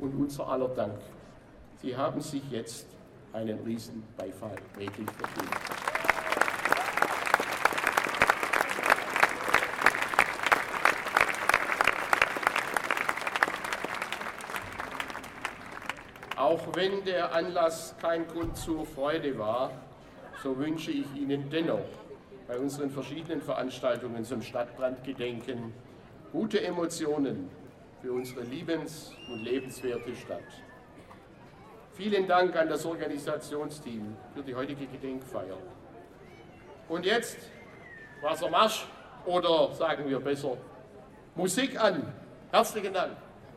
und unser aller Dank. Sie haben sich jetzt einen riesen Beifall wirklich verdient. Auch wenn der Anlass kein Grund zur Freude war, so wünsche ich Ihnen dennoch bei unseren verschiedenen Veranstaltungen zum Stadtbrandgedenken gute Emotionen für unsere liebens- und lebenswerte Stadt. Vielen Dank an das Organisationsteam für die heutige Gedenkfeier. Und jetzt Wassermarsch oder sagen wir besser Musik an. Herzlichen Dank.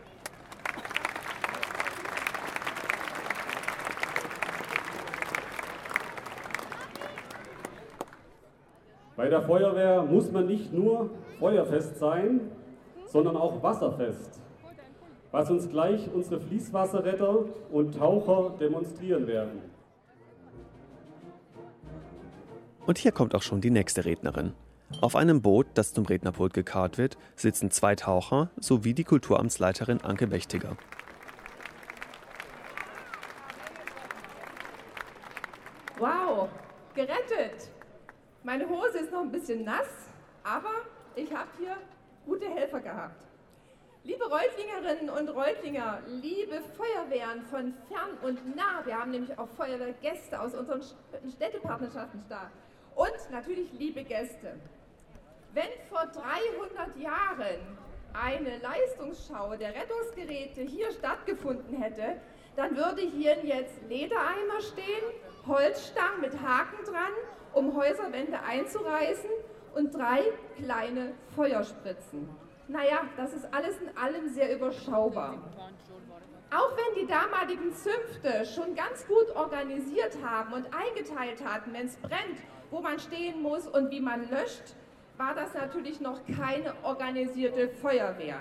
Bei der Feuerwehr muss man nicht nur feuerfest sein, sondern auch wasserfest, was uns gleich unsere Fließwasserretter und Taucher demonstrieren werden. Und hier kommt auch schon die nächste Rednerin. Auf einem Boot, das zum Rednerpult gekarrt wird, sitzen 2 Taucher sowie die Kulturamtsleiterin Anke Mächtiger. Wow, gerettet! Meine Hose ist noch ein bisschen nass, aber ich habe hier gute Helfer gehabt. Liebe Reutlingerinnen und Reutlinger, liebe Feuerwehren von fern und nah, wir haben nämlich auch Feuerwehrgäste aus unseren Städtepartnerschaften da. Und natürlich liebe Gäste. Wenn vor 300 Jahren eine Leistungsschau der Rettungsgeräte hier stattgefunden hätte, dann würde hier jetzt Ledereimer stehen, Holzstangen mit Haken dran, um Häuserwände einzureißen und 3 kleine Feuerspritzen. Naja, das ist alles in allem sehr überschaubar. Auch wenn die damaligen Zünfte schon ganz gut organisiert haben und eingeteilt hatten, wenn es brennt, wo man stehen muss und wie man löscht, war das natürlich noch keine organisierte Feuerwehr.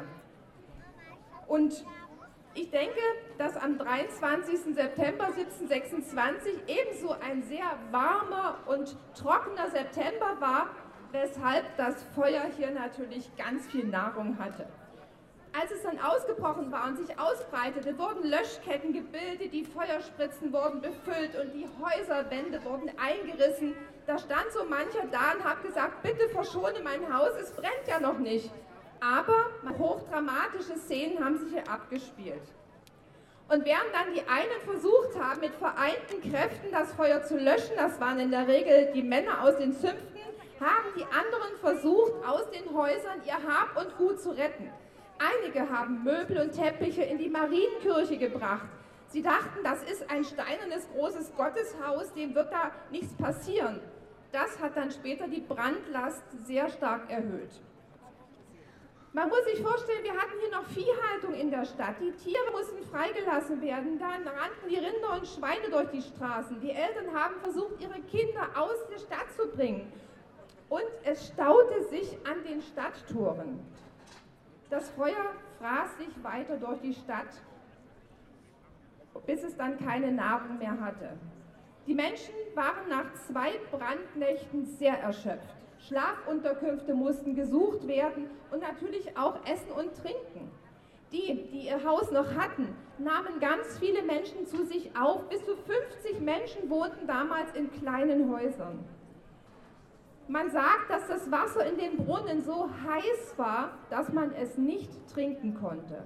Und ich denke, dass am 23. September 1726 ebenso ein sehr warmer und trockener September war, weshalb das Feuer hier natürlich ganz viel Nahrung hatte. Als es dann ausgebrochen war und sich ausbreitete, wurden Löschketten gebildet, die Feuerspritzen wurden befüllt und die Häuserwände wurden eingerissen. Da stand so mancher da und hat gesagt, bitte verschone mein Haus, es brennt ja noch nicht. Aber hochdramatische Szenen haben sich hier abgespielt. Und während dann die einen versucht haben, mit vereinten Kräften das Feuer zu löschen, das waren in der Regel die Männer aus den Zünften, haben die anderen versucht, aus den Häusern ihr Hab und Gut zu retten. Einige haben Möbel und Teppiche in die Marienkirche gebracht. Sie dachten, das ist ein steinernes großes Gotteshaus, dem wird da nichts passieren. Das hat dann später die Brandlast sehr stark erhöht. Man muss sich vorstellen, wir hatten hier noch Viehhaltung in der Stadt. Die Tiere mussten freigelassen werden. Dann rannten die Rinder und Schweine durch die Straßen. Die Eltern haben versucht, ihre Kinder aus der Stadt zu bringen. Und es staute sich an den Stadttoren. Das Feuer fraß sich weiter durch die Stadt, bis es dann keine Nahrung mehr hatte. Die Menschen waren nach 2 Brandnächten sehr erschöpft. Schlafunterkünfte mussten gesucht werden und natürlich auch Essen und Trinken. Die ihr Haus noch hatten, nahmen ganz viele Menschen zu sich auf. Bis zu 50 Menschen wohnten damals in kleinen Häusern. Man sagt, dass das Wasser in den Brunnen so heiß war, dass man es nicht trinken konnte.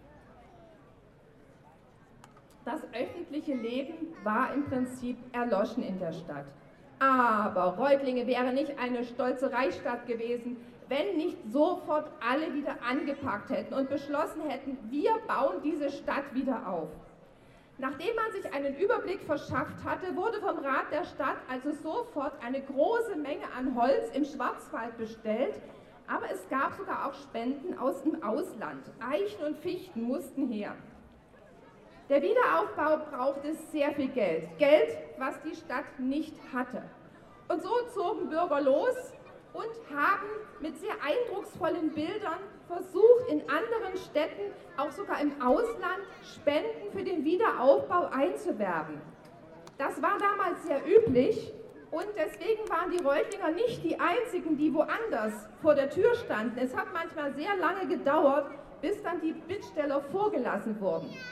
Das öffentliche Leben war im Prinzip erloschen in der Stadt. Aber Reutlingen wäre nicht eine stolze Reichsstadt gewesen, wenn nicht sofort alle wieder angepackt hätten und beschlossen hätten, wir bauen diese Stadt wieder auf. Nachdem man sich einen Überblick verschafft hatte, wurde vom Rat der Stadt also sofort eine große Menge an Holz im Schwarzwald bestellt, aber es gab sogar auch Spenden aus dem Ausland. Eichen und Fichten mussten her. Der Wiederaufbau brauchte sehr viel Geld. Geld, was die Stadt nicht hatte. Und so zogen Bürger los und haben mit sehr eindrucksvollen Bildern versucht, in anderen Städten, auch sogar im Ausland, Spenden für den Wiederaufbau einzuwerben. Das war damals sehr üblich und deswegen waren die Reutlinger nicht die einzigen, die woanders vor der Tür standen. Es hat manchmal sehr lange gedauert, bis dann die Bittsteller vorgelassen wurden.